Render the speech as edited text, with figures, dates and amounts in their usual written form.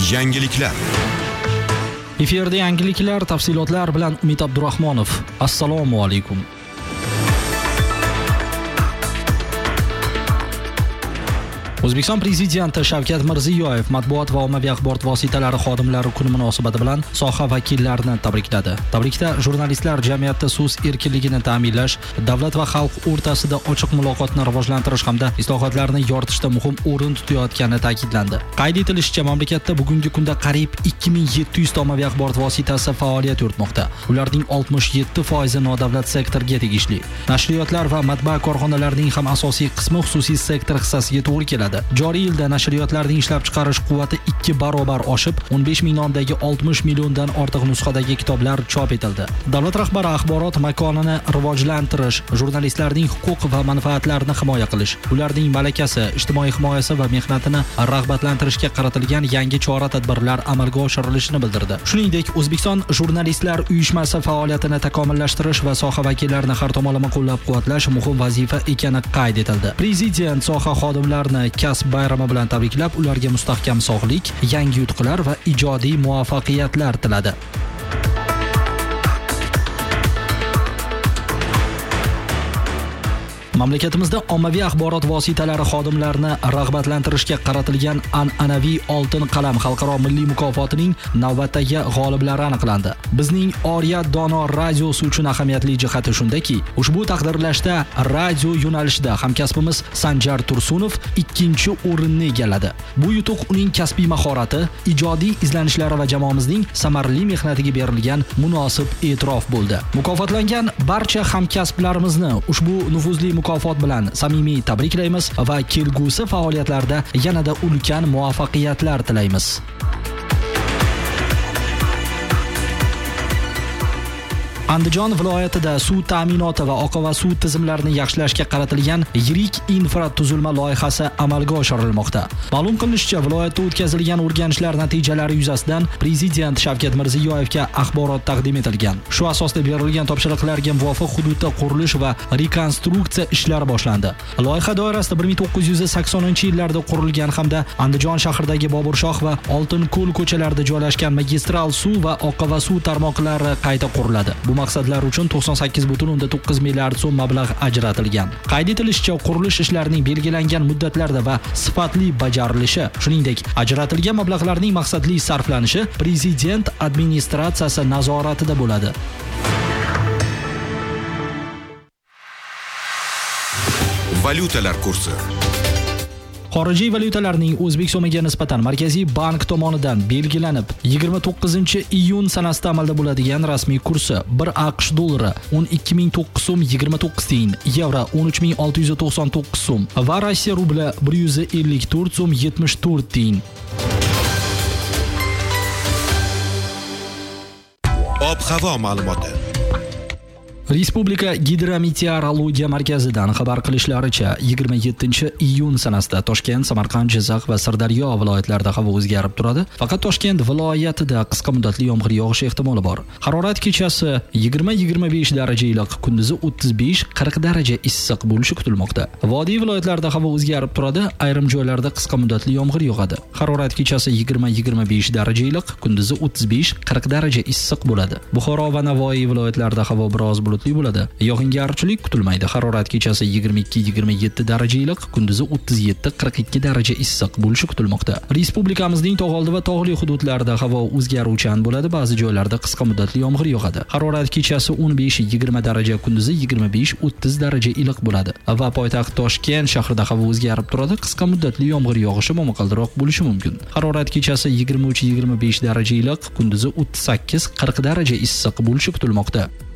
Yangiliklar. Efirda yangiliklar, tafsilotlar bilan Umid Abdurahmonov. Assalomu alaykum. O'zbekiston Prezidenti Shavkat Mirziyoyev matbuot va ommaviy axborot vositalari xodimlari kuni munosabati bilan soha vakillarini tabrikladi. Tabrikda jurnalistlar jamiyatda so'z erkinligini ta'minlash, davlat va xalq o'rtasida ochiq muloqotni rivojlantirish hamda islohotlarni yoritishda muhim o'rin tutayotgani ta'kidlandi. Qayd etilishicha, mamlakatda bugungi kunda qariyb 2700 ta ommaviy axborot vositasi faoliyat yuritmoqda. Ularning 67% nodavlat sektorga tegishli. Nashriyotlar va matbaa korxonalarining ham asosiy qismi xususiy sektor hissasiga to'g'ri keladi. Joriy yilda nashriyotlarning ishlab chiqarish quvvati 2 barobar oshib, 15 ming nomdagi 60 milliondan ortiq nusxadagi kitoblar chop etildi. Davlat rahbari axborot makonini rivojlantirish, jurnalistlarning huquq va manfaatlarini himoya qilish, ularning malakasi, ijtimoiy himoyasi va mehnatini rag'batlantirishga qaratilgan yangi chora-tadbirlar amalga oshirilishini bildirdi. Shuningdek, O'zbekiston Jurnalistlar uyushmasi faoliyatini takomillashtirish va soha vakillarini har tomonlama qo'llab-quvvatlash muhim vazifa ekani qayd etildi. Prezident soha xodimlarini kasb bayrami bilan tabriklab, ularga mustahkam sog'lik, yangi yutuqlar va ijodiy muvaffaqiyatlar tiladi. Mamlakatimizda ommaviy axborot vositalari xodimlarini rag'batlantirishga qaratilgan an'anaviy Oltin qalam xalqaro milliy mukofotining navbatdagi g'oliblari aniqlandi. Bizning Oriyat dono radiosi uchun ahamiyatli jihati shundaki, ushbu taqdirlashda radio yo'nalishida hamkasbimiz Sanjar Tursunov 2-o'rinni egalladi. Bu yutuq uning kasbiy mahorati, ijodiy izlanishlari va jamoamizning samarali mehnatiga berilgan munosib e'tirof bo'ldi. Mukofotlangan barcha hamkasblarimizni ushbu nufuzli mukofot bilan samimiy tabriklaymiz va kelgusi faoliyatlarda yanada ulkan muvaffaqiyatlar tilaymiz. Andijon viloyatida suv ta'minoti va oqova suv tizimlarini yaxshilashga qaratilgan yirik infratuzilma loyihasi amalga oshirilmoqda. Ma'lum qilinishicha, viloyatda o'tkazilgan o'rganishlar natijalari yuzasidan Prezident Shavkat Mirziyoyevga axborot taqdim etilgan. Shu asosda berilgan topshiriqlarga muvofiq hududda qurilish va rekonstruksiya ishlari boshlandi. Loyiha doirasida 1980-yillarda qurilgan hamda Andijon shahridagi Boburshoh va Oltinko'l ko'chalarida joylashgan magistral suv va oqova suv tarmoqlari qayta quriladi. Bu maqsadlar uchun 98,9 milliard so'm mablag' ajratilgan. Qayd etilishicha, qurilish ishlarining belgilangan muddatlarda va sifatli bajarilishi, shuningdek, ajratilgan mablag'larning maqsadli sarflanishi Prezident administratsiyasi nazoratida bo'ladi. Valyutalar kursi. Xorijiy valyutalarning O'zbek so'miga nisbatan Markaziy bank tomonidan belgilanib 29-iyun sanasida amalda bo'ladigan rasmiy kursi 1 AQSh dollari 12.009 so'm 29 tiyin, yevro 13.699 so'm va Rossiya rubli 154 so'm 74 tiyin. Ob-havo ma'lumoti. Respublika Gidrometeorologiya markazidan xabar qilishlaricha, 27-iyun sanasida Toshkent, Samarqand, Jizzax va Sirdaryo viloyatlarida havo o'zgarib turadi. Faqat Toshkent viloyatida qisqa muddatli yomg'ir yog'ishi ehtimoli bor. Harorat kechasi 20-25 daraja iliq, kunduzi 35-40 daraja issiq bo'lishi kutilmoqda. Vodiy viloyatlarida havo o'zgarib turadi, ayrim joylarda qisqa muddatli yomg'ir yog'adi. Harorat kechasi 20-25 daraja iliq, kunduzi 35-40 daraja issiq bo'ladi. Buxoro va Navoiy viloyatlarida havo biroz bo'ladi. Yog'ingarchilik kutilmaydi. Harorat kechasi 22-27 daraja iliq, kunduzi 37-42 daraja issiq bo'lishi kutilmoqda. Respublikamizning tog' oldi va tog'li hududlarida havo o'zgaruvchan bo'ladi. Ba'zi joylarda qisqa muddatli yomg'ir yog'adi. Harorat kechasi 15-20 daraja, kunduzi 25-30 daraja iliq bo'ladi. Va poytaxt Toshkent shahrida havo o'zgarib turadi. Qisqa muddatli yomg'ir yog'ishi momaqaldiroq bo'lishi mumkin. Harorat kechasi 23-25 daraja iliq, kunduzi 38-40 daraja issiq bo'lishi kutilmoqda.